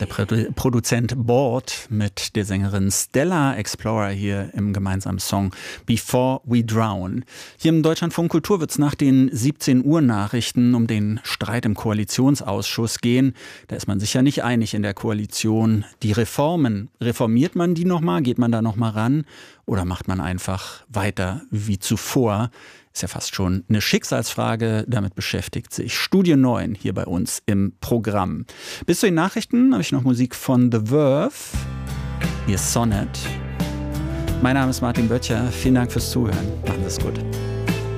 Der Produzent Bored mit der Sängerin Stella Explorer hier im gemeinsamen Song Before We Drown. Hier im Deutschlandfunk Kultur wird es nach den 17 Uhr Nachrichten um den Streit im Koalitionsausschuss gehen. Da ist man sich ja nicht einig in der Koalition. Die Reformen, reformiert man die nochmal? Geht man da nochmal ran? Oder macht man einfach weiter wie zuvor? Ist ja fast schon eine Schicksalsfrage. Damit beschäftigt sich Studio 9 hier bei uns im Programm. Bis zu den Nachrichten habe ich noch Musik von The Verve. Ihr Sonnet. Mein Name ist Martin Böttcher. Vielen Dank fürs Zuhören. Machen Sie es gut.